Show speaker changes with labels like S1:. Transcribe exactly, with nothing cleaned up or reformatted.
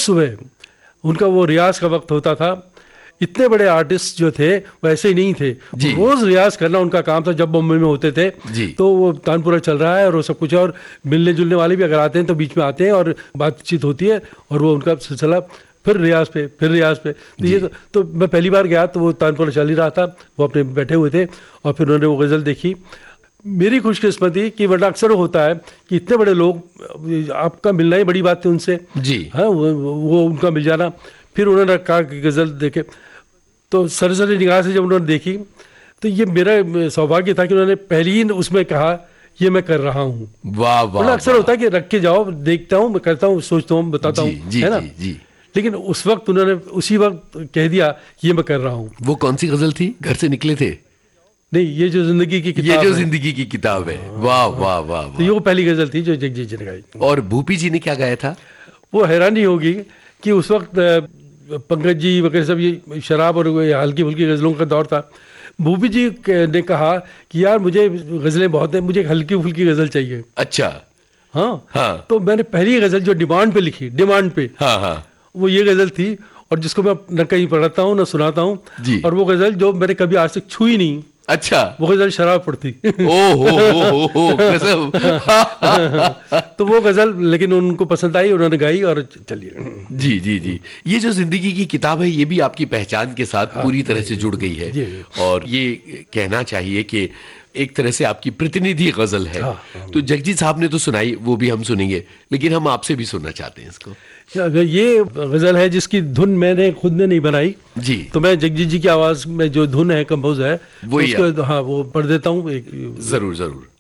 S1: सुबह उनका वो रियाज का वक्त होता था। इतने बड़े आर्टिस्ट जो थे वैसे ही नहीं थे, रोज रियाज करना उनका काम था। जब बॉम्बे में होते थे तो वो तानपुरा चल रहा है और वो सब कुछ, और मिलने जुलने वाले भी अगर आते हैं तो बीच में आते हैं और बातचीत होती है, और वो उनका सिलसिला फिर रियाज पे फिर रियाज पे। तो ये तो, तो मैं पहली बार गया तो वो तानपुरा चल ही रहा था, वो अपने बैठे हुए थे और फिर उन्होंने वो गज़ल देखी। मेरी खुशकिस्मती कि वरना अक्सर होता है कि इतने बड़े लोग, आपका मिलना ही बड़ी बात थी उनसे जी, हाँ वो, वो उनका मिल जाना। फिर उन्होंने कहा कि गज़ल देखे, तो सरसरी निगाह से जब उन्होंने देखी तो ये मेरा सौभाग्य था कि उन्होंने पहले ही उसमें कहा ये मैं कर रहा हूँ। वाह वाह। अक्सर होता है कि रख के जाओ, देखता हूँ, मैं करता हूँ, सोचता हूँ, बताता हूँ, है ना जी, जी। लेकिन उस वक्त उन्होंने उसी वक्त कह दिया ये मैं कर रहा हूँ।
S2: वो कौन सी गज़ल थी? घर से निकले थे?
S1: नहीं, ये जो जिंदगी की किताब,
S2: ये जो जिंदगी की किताब है। वाह वाह वाह।
S1: तो ये वो पहली गज़ल थी जो जगजीत जी ने गाई।
S2: और भूपी जी ने क्या गाया था?
S1: वो हैरानी होगी कि उस वक्त पंकज जी वगैरह सब ये शराब और हल्की फुल्की गज़लों का दौर था। भूपी जी ने कहा कि यार मुझे गज़लें बहुत हैं, मुझे हल्की फुल्की गज़ल चाहिए।
S2: अच्छा
S1: हाँ
S2: हाँ।
S1: तो मैंने पहली गज़ल जो डिमांड पे लिखी, डिमांड पे, हाँ हाँ, वो ये गज़ल थी, और जिसको मैं न कहीं पढ़ाता हूँ न सुनाता हूँ, और वो गज़ल जो मैंने कभी आज तक छुई नहीं।
S2: अच्छा।
S1: वो गज़ल शराब पड़ती।
S2: ओहो हो हो गजब।
S1: तो वो गज़ल लेकिन उनको पसंद आई, उन्होंने गाई और चलिए।
S2: जी जी जी। ये जो जिंदगी की किताब है ये भी आपकी पहचान के साथ हाँ, पूरी तरह से जुड़ गई है जी, जी। और ये कहना चाहिए कि एक तरह से आपकी प्रतिनिधि गज़ल है। हाँ, हाँ, तो जगजीत साहब ने तो सुनाई, वो भी हम सुनेंगे, लेकिन हम आपसे भी सुनना चाहते हैं इसको।
S1: ये गज़ल है जिसकी धुन मैंने खुद ने नहीं बनाई
S2: जी,
S1: तो मैं जगजीत जी की आवाज़ में जो धुन है, कंपोज है, वो उसको हाँ वो पढ़ देता हूँ।
S2: जरूर जरूर।